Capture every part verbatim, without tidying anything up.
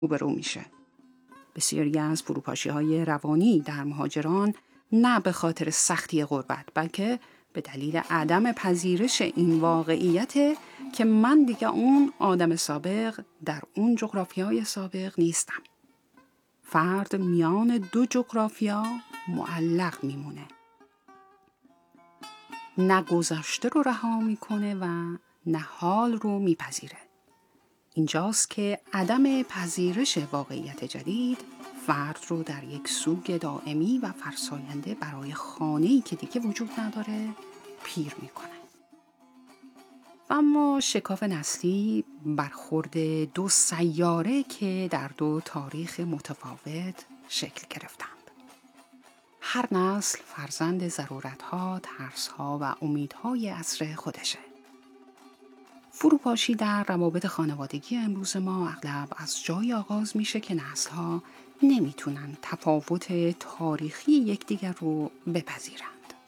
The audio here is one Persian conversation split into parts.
روبرو میشه. بسیاری از فروپاشی‌های روانی در مهاجران نه به خاطر سختی غربت، بلکه به دلیل عدم پذیرش این واقعیت که من دیگه اون آدم سابق در اون جغرافیای سابق نیستم. فرد میان دو جغرافیا معلق میمونه. نه گذشته رو رها میکنه و نه حال رو میپذیره. اینجاست که عدم پذیرش واقعیت جدید فرد رو در یک سوگ دائمی و فرساینده برای خانه‌ای که دیگه وجود نداره پیر میکنه. و اما شکاف نسلی برخورد دو سیاره که در دو تاریخ متفاوت شکل گرفتند. هر نسل فرزند ضرورت‌ها، ترس‌ها و امیدهای عصر خودشه. فروپاشی در روابط خانوادگی امروز ما اغلب از جای آغاز میشه که نسل‌ها نمیتونن تفاوت تاریخی یکدیگر رو بپذیرند.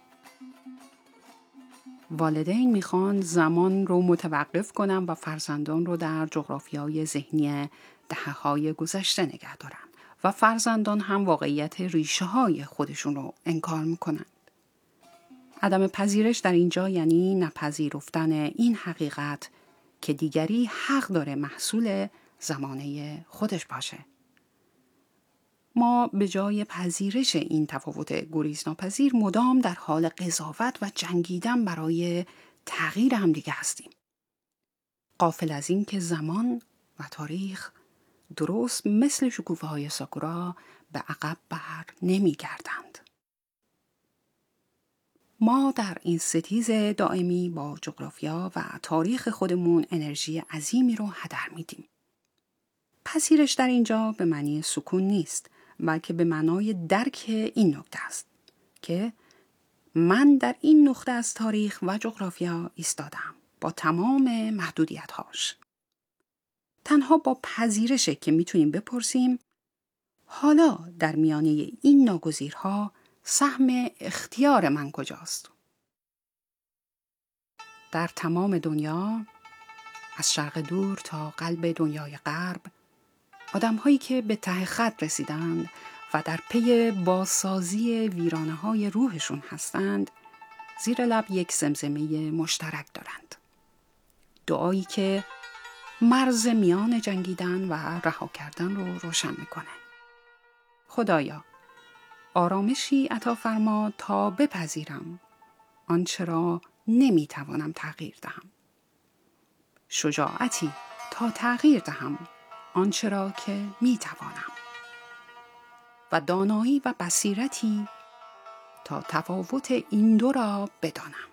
والدین میخوان زمان رو متوقف کنن و فرزندان رو در جغرافیای ذهنی دهه‌های گذشته نگه دارن و فرزندان هم واقعیت ریشه های خودشون رو انکار میکنن. عدم پذیرش در اینجا یعنی نپذیرفتن این حقیقت که دیگری حق داره محصول زمانه خودش باشه. ما به جای پذیرش این تفاوت گریزناپذیر مدام در حال قضاوت و جنگیدن برای تغییر همدیگه هستیم. غافل از این که زمان و تاریخ درست مثل شکوفه‌های ساکورا به عقب بر نمی‌گردند. ما در این ستیز دائمی با جغرافیا و تاریخ خودمون انرژی عظیمی رو هدر میدیم. پذیرش در اینجا به معنی سکون نیست، بلکه به معنای درک این نکته است که من در این نقطه از تاریخ و جغرافیا ایستادم با تمام محدودیت‌هاش. تنها با پذیرشه که میتونیم بپرسیم حالا در میانه این ناگزیرها سهم اختیار من کجاست؟ در تمام دنیا، از شرق دور تا قلب دنیای غرب، آدم‌هایی که به ته خط رسیدند و در پی بازسازی ویرانه‌های روحشون هستند، زیر لب یک زمزمه مشترک دارند. دعایی که مرز میان جنگیدن و رها کردن رو روشن میکنه. خدایا، آرامشی عطا فرما تا بپذیرم آنچه را نمیتوانم تغییر دهم. شجاعتی تا تغییر دهم آنچه را که میتوانم. و دانایی و بصیرتی تا تفاوت این دو را بدانم.